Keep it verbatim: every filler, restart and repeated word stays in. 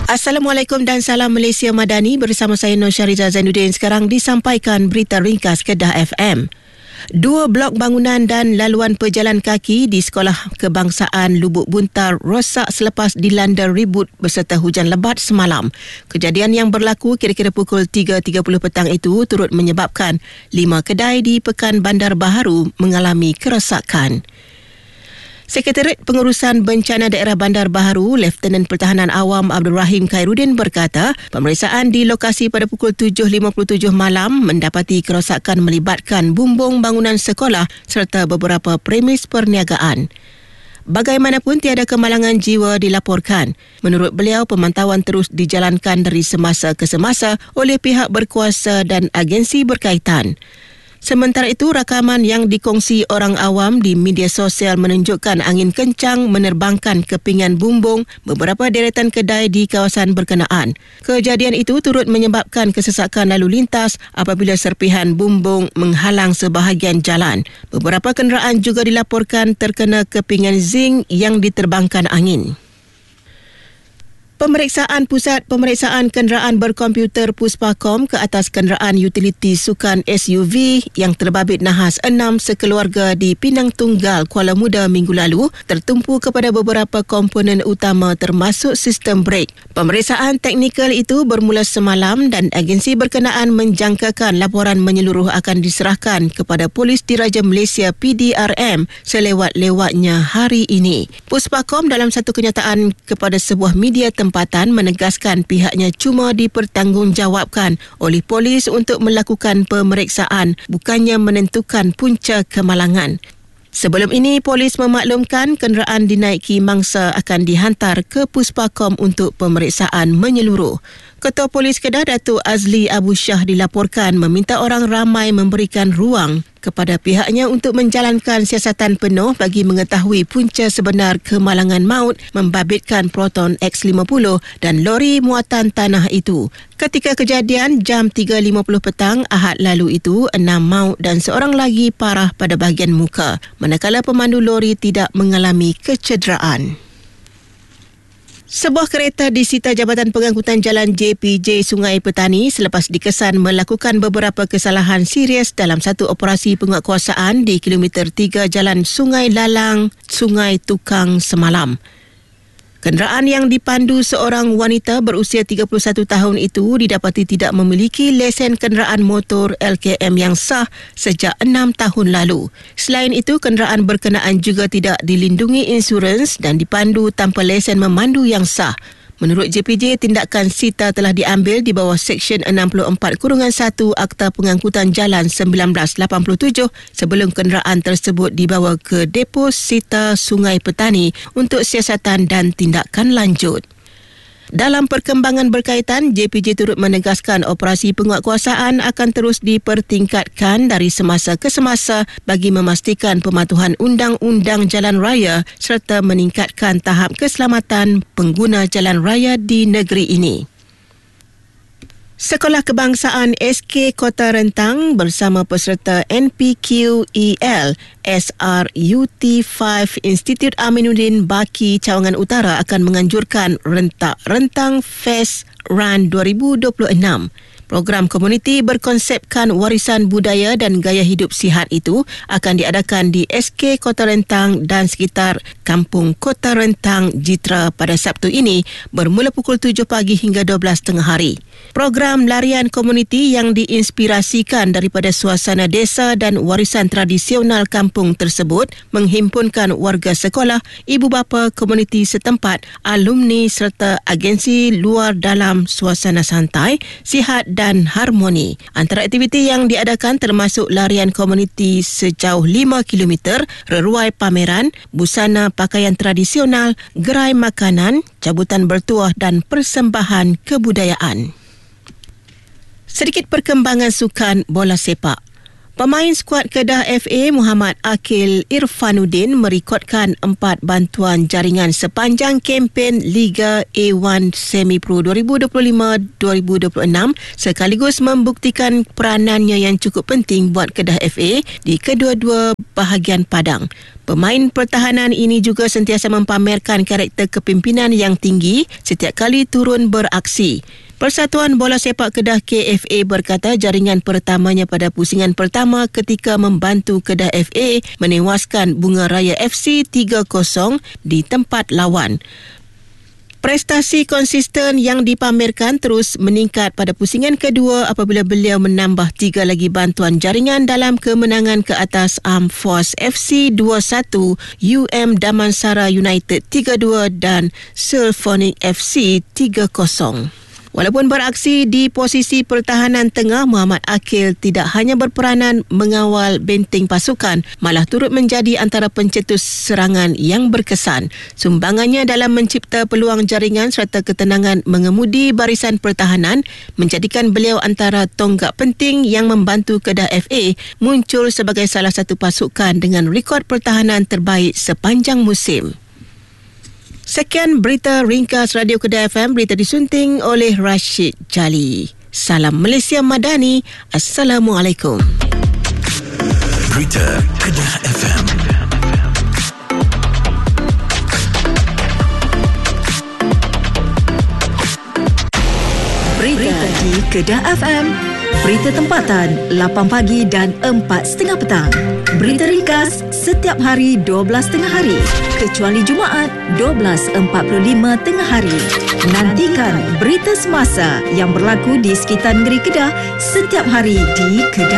Assalamualaikum dan salam Malaysia Madani, bersama saya Nur Syariza Zainuddin. Sekarang disampaikan berita ringkas Kedah F M. Dua blok bangunan dan laluan pejalan kaki di Sekolah Kebangsaan Lubuk Buntar rosak selepas dilanda ribut berserta hujan lebat semalam. Kejadian yang berlaku kira-kira pukul tiga tiga puluh petang itu turut menyebabkan lima kedai di Pekan Bandar Baharu mengalami kerosakan. Sekretariat Pengurusan Bencana Daerah Bandar Baharu, Lieutenant Pertahanan Awam Abdul Rahim Khairuddin berkata, pemeriksaan di lokasi pada pukul tujuh lima puluh tujuh malam mendapati kerosakan melibatkan bumbung bangunan sekolah serta beberapa premis perniagaan. Bagaimanapun tiada kemalangan jiwa dilaporkan. Menurut beliau, pemantauan terus dijalankan dari semasa ke semasa oleh pihak berkuasa dan agensi berkaitan. Sementara itu, rakaman yang dikongsi orang awam di media sosial menunjukkan angin kencang menerbangkan kepingan bumbung beberapa deretan kedai di kawasan berkenaan. Kejadian itu turut menyebabkan kesesakan lalu lintas apabila serpihan bumbung menghalang sebahagian jalan. Beberapa kenderaan juga dilaporkan terkena kepingan zinc yang diterbangkan angin. Pemeriksaan Pusat Pemeriksaan Kenderaan Berkomputer Puspakom ke atas kenderaan utiliti sukan S U V yang terbabit nahas enam sekeluarga di Pinang Tunggal, Kuala Muda minggu lalu tertumpu kepada beberapa komponen utama termasuk sistem brek. Pemeriksaan teknikal itu bermula semalam dan agensi berkenaan menjangkakan laporan menyeluruh akan diserahkan kepada Polis Diraja Malaysia P D R M selewat-lewatnya hari ini. Puspakom dalam satu kenyataan kepada sebuah media tempatan menegaskan pihaknya cuma dipertanggungjawabkan oleh polis untuk melakukan pemeriksaan, bukannya menentukan punca kemalangan. Sebelum ini, polis memaklumkan kenderaan dinaiki mangsa akan dihantar ke Puspakom untuk pemeriksaan menyeluruh. Ketua Polis Kedah Datuk Azli Abu Shah dilaporkan meminta orang ramai memberikan ruang kepada pihaknya untuk menjalankan siasatan penuh bagi mengetahui punca sebenar kemalangan maut membabitkan Proton X lima puluh dan lori muatan tanah itu. Ketika kejadian jam tiga lima puluh petang Ahad lalu itu, enam maut dan seorang lagi parah pada bahagian muka, manakala pemandu lori tidak mengalami kecederaan. Sebuah kereta disita Jabatan Pengangkutan Jalan J P J Sungai Petani selepas dikesan melakukan beberapa kesalahan serius dalam satu operasi penguatkuasaan di kilometer tiga Jalan Sungai Lalang, Sungai Tukang semalam. Kenderaan yang dipandu seorang wanita berusia tiga puluh satu tahun itu didapati tidak memiliki lesen kenderaan motor L K M yang sah sejak enam tahun lalu. Selain itu, kenderaan berkenaan juga tidak dilindungi insurans dan dipandu tanpa lesen memandu yang sah. Menurut J P J, tindakan sita telah diambil di bawah Seksyen enam puluh empat satu Akta Pengangkutan Jalan seribu sembilan ratus lapan puluh tujuh sebelum kenderaan tersebut dibawa ke Depo Sita Sungai Petani untuk siasatan dan tindakan lanjut. Dalam perkembangan berkaitan, J P J turut menegaskan operasi penguatkuasaan akan terus dipertingkatkan dari semasa ke semasa bagi memastikan pematuhan undang-undang jalan raya serta meningkatkan tahap keselamatan pengguna jalan raya di negeri ini. Sekolah Kebangsaan S K Kota Rentang bersama peserta N P Q E L S R U T lima Institut Aminuddin Baki Cawangan Utara akan menganjurkan Rentak Rentang Fest Run dua ribu dua puluh enam. Program komuniti berkonsepkan warisan budaya dan gaya hidup sihat itu akan diadakan di S K Kota Rentang dan sekitar Kampung Kota Rentang Jitra pada Sabtu ini bermula pukul tujuh pagi hingga dua belas tengah hari. Program larian komuniti yang diinspirasikan daripada suasana desa dan warisan tradisional kampung tersebut menghimpunkan warga sekolah, ibu bapa komuniti setempat, alumni serta agensi luar dalam suasana santai, sihat dan harmoni. Antara aktiviti yang diadakan termasuk larian komuniti sejauh lima kilometer, reruai pameran, busana pakaian tradisional, gerai makanan, cabutan bertuah dan persembahan kebudayaan. Sedikit perkembangan sukan bola sepak. Pemain skuad Kedah F A Muhammad Akil Irfanuddin merekodkan empat bantuan jaringan sepanjang kempen Liga A satu Semi Pro dua ribu dua puluh lima dua ribu dua puluh enam sekaligus membuktikan peranannya yang cukup penting buat Kedah F A di kedua-dua bahagian padang. Pemain pertahanan ini juga sentiasa mempamerkan karakter kepimpinan yang tinggi setiap kali turun beraksi. Persatuan Bola Sepak Kedah K F A berkata jaringan pertamanya pada pusingan pertama ketika membantu Kedah F A menewaskan Bunga Raya F C tiga kosong di tempat lawan. Prestasi konsisten yang dipamerkan terus meningkat pada pusingan kedua apabila beliau menambah tiga lagi bantuan jaringan dalam kemenangan ke atas Armed Force F C dua satu, U M Damansara United tiga dua dan Sylphonic F C tiga kosong. Walaupun beraksi di posisi pertahanan tengah, Muhammad Akil tidak hanya berperanan mengawal benteng pasukan, malah turut menjadi antara pencetus serangan yang berkesan. Sumbangannya dalam mencipta peluang jaringan serta ketenangan mengemudi barisan pertahanan menjadikan beliau antara tonggak penting yang membantu Kedah F A muncul sebagai salah satu pasukan dengan rekod pertahanan terbaik sepanjang musim. Sekian berita ringkas Radio Kedah F M, berita disunting oleh Rashid Jali. Salam Malaysia Madani. Assalamualaikum. Berita Kedah F M. Berita di Kedah F M. Berita tempatan lapan pagi dan empat tiga puluh petang. Berita ringkas setiap hari dua belas tengah hari kecuali Jumaat dua belas empat puluh lima tengah hari. Nantikan berita semasa yang berlaku di sekitar negeri Kedah setiap hari di Kedah